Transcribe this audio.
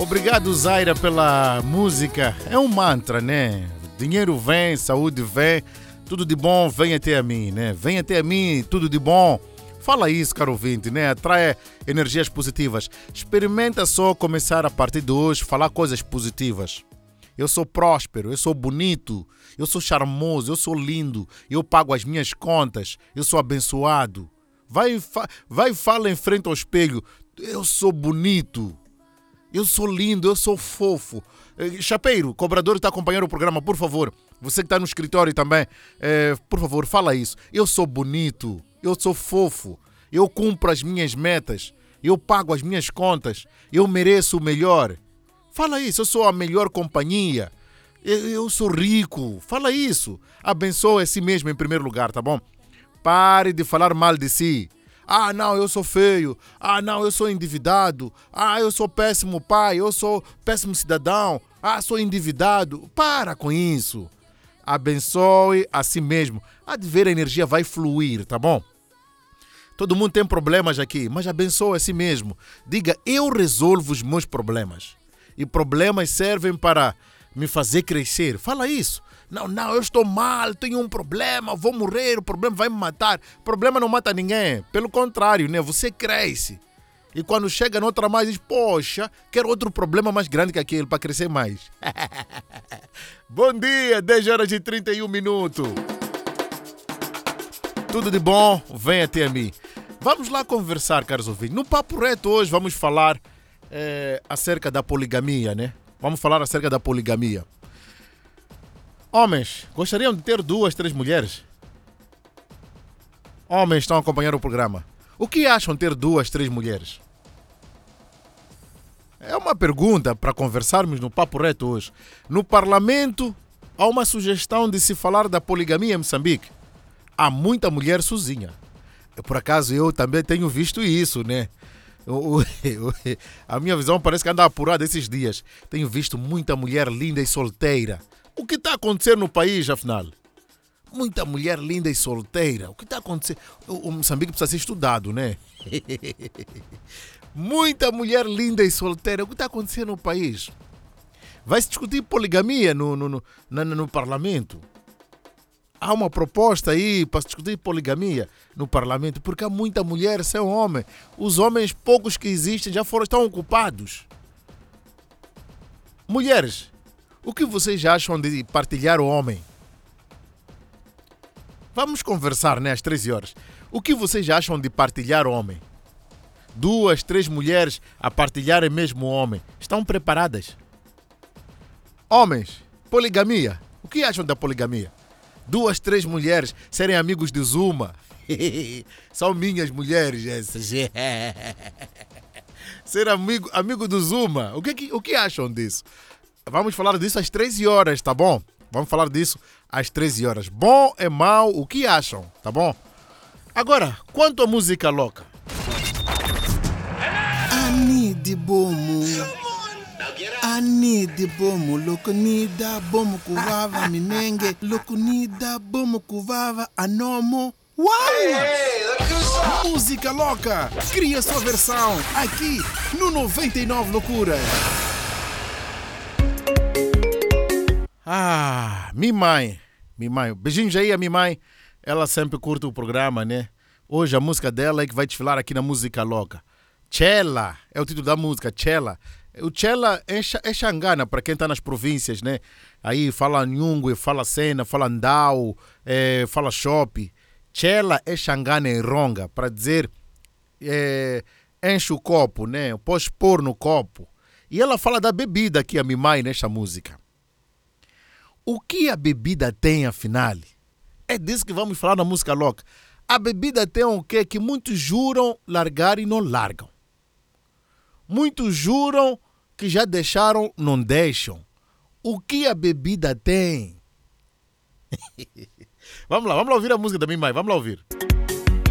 Obrigado, Zaira, pela música. É um mantra, né? Dinheiro vem, saúde vem, tudo de bom vem até a mim, né? Vem até a mim, tudo de bom. Fala isso, caro ouvinte, né? Atrai energias positivas. Experimenta só começar a partir de hoje falar coisas positivas. Eu sou próspero, eu sou bonito, eu sou charmoso, eu sou lindo, eu pago as minhas contas, eu sou abençoado. Vai e fala em frente ao espelho. Eu sou bonito, eu sou lindo, eu sou fofo. Chapeiro, cobrador que está acompanhando o programa, por favor. Você que está no escritório também, por favor, fala isso. Eu sou bonito, eu sou fofo, eu cumpro as minhas metas, eu pago as minhas contas, eu mereço o melhor. Fala isso, eu sou a melhor companhia, eu sou rico. Fala isso. Abençoe a si mesmo em primeiro lugar, tá bom? Pare de falar mal de si. Ah, não, eu sou feio. Ah, não, eu sou endividado. Ah, eu sou péssimo pai. Eu sou péssimo cidadão. Ah, sou endividado. Para com isso. Abençoe a si mesmo. Há de ver, a energia vai fluir, tá bom? Todo mundo tem problemas aqui, mas abençoe a si mesmo. Diga, eu resolvo os meus problemas. E problemas servem para me fazer crescer. Fala isso. Não, eu estou mal, tenho um problema, vou morrer, o problema vai me matar. O problema não mata ninguém. Pelo contrário, né? Você cresce. E quando chega noutra mais, diz, poxa, quero outro problema mais grande que aquele para crescer mais. Bom dia, 10 horas e 31 minutos. Tudo de bom, vem até a mim. Vamos lá conversar, caros ouvintes. No Papo Reto hoje vamos falar acerca da poligamia, né? Vamos falar acerca da poligamia. Homens, gostariam de ter 2, 3 mulheres? Homens estão a acompanhar o programa. O que acham de ter 2, 3 mulheres? É uma pergunta para conversarmos no Papo Reto hoje. No Parlamento, há uma sugestão de se falar da poligamia em Moçambique. Há muita mulher sozinha. Por acaso eu também tenho visto isso, né? A minha visão parece que anda apurada esses dias. Tenho visto muita mulher linda e solteira. O que está acontecendo no país, afinal? Muita mulher linda e solteira. O que está acontecendo? O Moçambique precisa ser estudado, né? Muita mulher linda e solteira. O que está acontecendo no país? Vai se discutir poligamia no parlamento? Há uma proposta aí para se discutir poligamia no parlamento, porque há muita mulher sem homem. Os homens poucos que existem já estão ocupados. Mulheres, o que vocês acham de partilhar o homem? Vamos conversar, né, às 13 horas. O que vocês acham de partilhar o homem? 2, 3 mulheres a partilharem mesmo o homem. Estão preparadas? Homens, poligamia. O que acham da poligamia? 2, 3 mulheres serem amigos de Zuma. São minhas mulheres essas. Ser amigo do Zuma. O que acham disso? Vamos falar disso às 13 horas, tá bom? Vamos falar disso às 13 horas. Bom é mau, o que acham, tá bom? Agora, quanto à música louca. Ani de bomo. Ani de bomo, lokunida bomo kuvava minenge, lokunida bomo kuvava anomo. Uau! Música louca! Cria sua versão aqui no 99 Loucuras. Minha mãe. Beijinhos aí a minha mãe. Ela sempre curte o programa, né? Hoje a música dela é que vai desfilar aqui na Música Louca. Chela é o título da música, Chela. O Chela é Xangana, para quem está nas províncias, né? Aí fala Nhungue, fala Sena, fala Ndau, fala Shopping. Chela é Xangana em Ronga, para dizer enche o copo, né? Pode pôr no copo. E ela fala da bebida aqui, a minha mãe, nesta música. O que a bebida tem, afinal? É disso que vamos falar na Música Louca. A bebida tem o quê? Que muitos juram largar e não largam. Muitos juram que já deixaram, não deixam. O que a bebida tem? Vamos lá ouvir a música da minha mãe. Vamos lá ouvir.